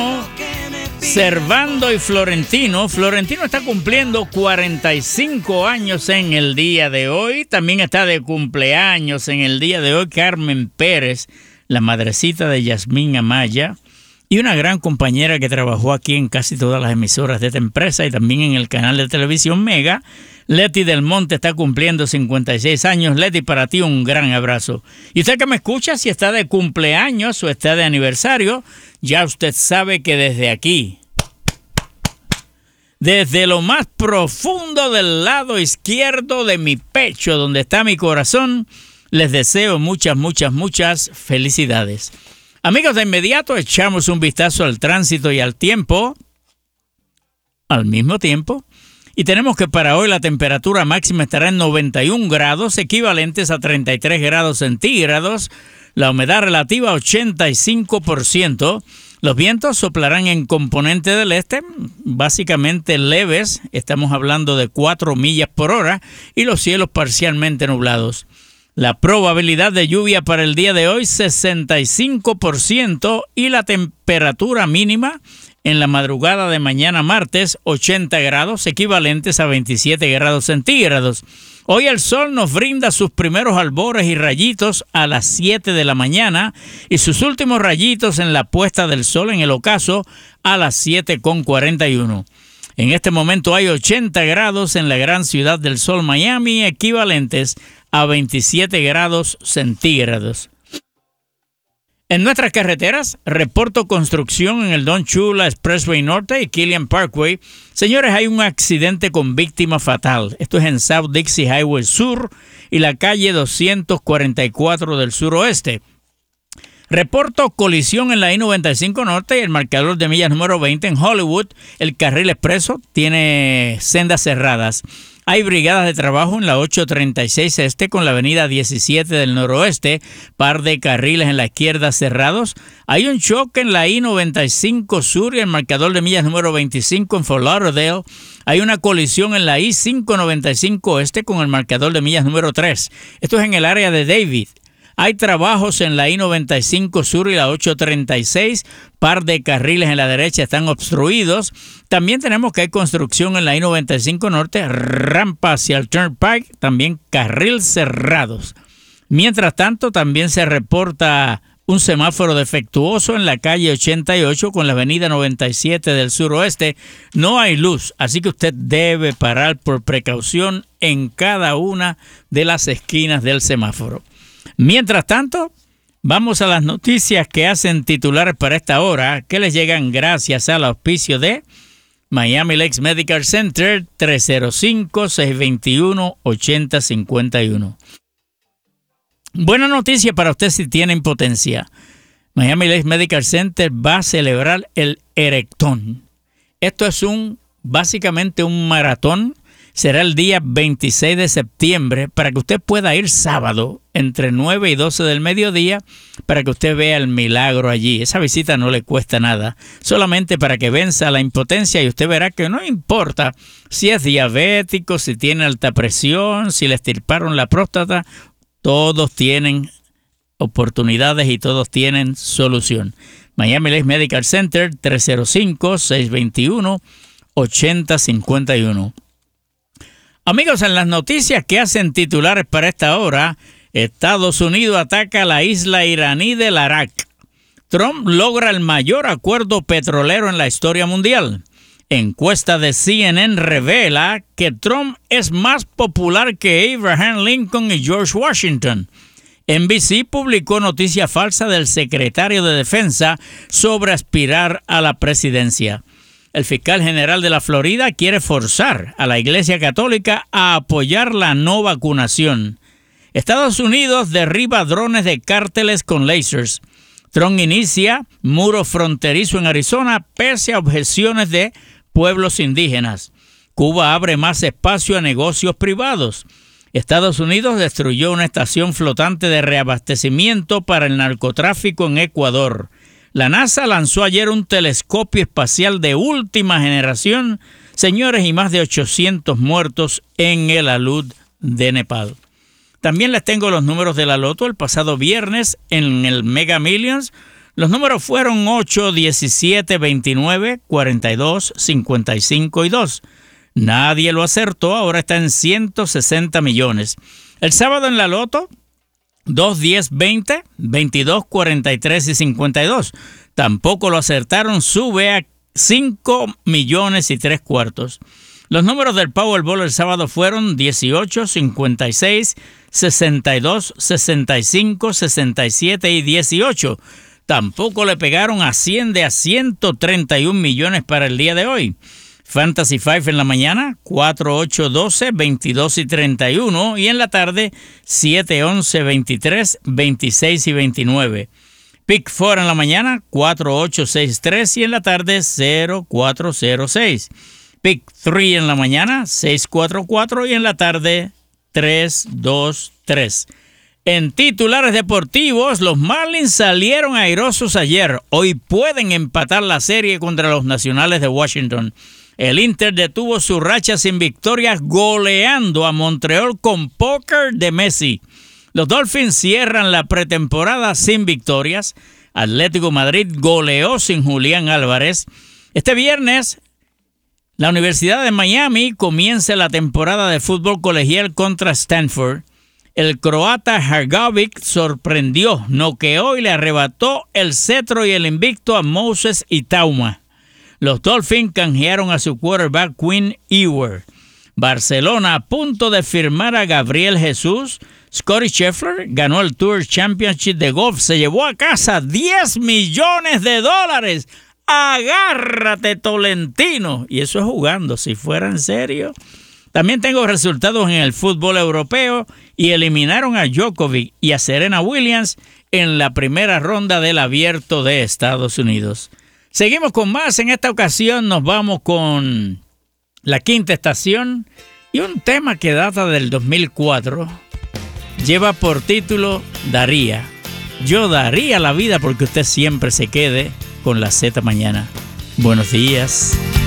Servando y Florentino. Florentino está cumpliendo 45 años en el día de hoy. También está de cumpleaños en el día de hoy Carmen Pérez, la madrecita de Yasmín Amaya, y una gran compañera que trabajó aquí en casi todas las emisoras de esta empresa y también en el canal de televisión Mega. Leti del Monte está cumpliendo 56 años. Leti, para ti un gran abrazo. Y usted que me escucha, si está de cumpleaños o está de aniversario, ya usted sabe que desde aquí, desde lo más profundo del lado izquierdo de mi pecho, donde está mi corazón, les deseo muchas, muchas, muchas felicidades. Amigos, de inmediato echamos un vistazo al tránsito y al tiempo al mismo tiempo. Y tenemos que para hoy la temperatura máxima estará en 91 grados, equivalentes a 33 grados centígrados. La humedad relativa 85%. Los vientos soplarán en componente del este, básicamente leves, estamos hablando de 4 millas por hora, y los cielos parcialmente nublados. La probabilidad de lluvia para el día de hoy 65% y la temperatura mínima en la madrugada de mañana martes 80 grados, equivalentes a 27 grados centígrados. Hoy el sol nos brinda sus primeros albores y rayitos a las 7 de la mañana y sus últimos rayitos en la puesta del sol en el ocaso a las 7:41. En este momento hay 80 grados en la gran ciudad del sol Miami, equivalentes a 27 grados centígrados. En nuestras carreteras, reporto construcción en el Don Chula Expressway Norte y Killian Parkway. Señores, hay un accidente con víctima fatal. Esto es en South Dixie Highway Sur y la calle 244 del suroeste. Reporto colisión en la I-95 Norte y el marcador de millas número 20 en Hollywood. El carril expreso tiene sendas cerradas. Hay brigadas de trabajo en la 836 Este con la avenida 17 del noroeste, par de carriles en la izquierda cerrados. Hay un choque en la I-95 Sur y el marcador de millas número 25 en Fort Lauderdale. Hay una colisión en la I-595 Este con el marcador de millas número 3. Esto es en el área de David. Hay trabajos en la I-95 Sur y la 836, par de carriles en la derecha están obstruidos. También tenemos que hay construcción en la I-95 Norte, rampa hacia el Turnpike, también carril cerrados. Mientras tanto, también se reporta un semáforo defectuoso en la calle 88 con la avenida 97 del suroeste. No hay luz, así que usted debe parar por precaución en cada una de las esquinas del semáforo. Mientras tanto, vamos a las noticias que hacen titulares para esta hora, que les llegan gracias al auspicio de Miami Lakes Medical Center, 305-621-8051. Buena noticia para usted si tiene impotencia. Miami Lakes Medical Center va a celebrar el Erectón. Esto es básicamente un maratón. Será el día 26 de septiembre para que usted pueda ir sábado entre 9 y 12 del mediodía para que usted vea el milagro allí. Esa visita no le cuesta nada, solamente para que venza la impotencia y usted verá que no importa si es diabético, si tiene alta presión, si le extirparon la próstata, todos tienen oportunidades y todos tienen solución. Miami Lakes Medical Center, 305-621-8051. Amigos, en las noticias que hacen titulares para esta hora, Estados Unidos ataca la isla iraní de Arak. Trump logra el mayor acuerdo petrolero en la historia mundial. Encuesta de CNN revela que Trump es más popular que Abraham Lincoln y George Washington. NBC publicó noticia falsa del secretario de Defensa sobre aspirar a la presidencia. El fiscal general de la Florida quiere forzar a la Iglesia Católica a apoyar la no vacunación. Estados Unidos derriba drones de cárteles con lasers. Trump inicia muro fronterizo en Arizona pese a objeciones de pueblos indígenas. Cuba abre más espacio a negocios privados. Estados Unidos destruyó una estación flotante de reabastecimiento para el narcotráfico en Ecuador. La NASA lanzó ayer un telescopio espacial de última generación, señores, y más de 800 muertos en el alud de Nepal. También les tengo los números de la loto. El pasado viernes en el Mega Millions, Los números fueron 8, 17, 29, 42, 55 y 2. Nadie lo acertó, ahora está en 160 millones. El sábado en la loto, 2, 10, 20, 22, 43 y 52. Tampoco lo acertaron, sube a 5 millones y 3 cuartos. Los números del Powerball el sábado fueron 18, 56, 62, 65, 67 y 18. Tampoco le pegaron, asciende a 131 millones para el día de hoy. Fantasy 5 en la mañana, 4, 8, 12, 22 y 31. Y en la tarde, 7, 11, 23, 26 y 29. Pick 4 en la mañana, 4, 8, 6, 3. Y en la tarde, 0, 4, 0, 6. Pick 3 en la mañana, 6, 4, 4. Y en la tarde, 3, 2, 3. En titulares deportivos, los Marlins salieron airosos ayer. Hoy pueden empatar la serie contra los Nacionales de Washington. El Inter detuvo su racha sin victorias goleando a Montreal con póker de Messi. Los Dolphins cierran la pretemporada sin victorias. Atlético Madrid goleó sin Julián Álvarez. Este viernes, la Universidad de Miami comienza la temporada de fútbol colegial contra Stanford. El croata Hargovic sorprendió, noqueó y le arrebató el cetro y el invicto a Moses Itauma. Los Dolphins canjearon a su quarterback Quinn Ewers. Barcelona a punto de firmar a Gabriel Jesús. Scottie Scheffler ganó el Tour Championship de golf. Se llevó a casa $10 millones. Agárrate, Tolentino. Y eso es jugando, si fuera en serio. También tengo resultados en el fútbol europeo y eliminaron a Djokovic y a Serena Williams en la primera ronda del Abierto de Estados Unidos. Seguimos con más. En esta ocasión nos vamos con la quinta estación y un tema que data del 2004. Lleva por título Daría. Yo daría la vida porque usted siempre se quede con la Z mañana. Buenos días.